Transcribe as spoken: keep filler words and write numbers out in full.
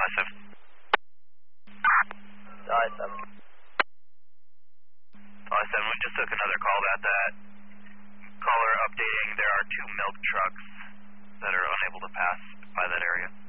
I seven. I seven. I seven, we just took another call about that. Caller updating, there are two milk trucks that are unable to pass by that area.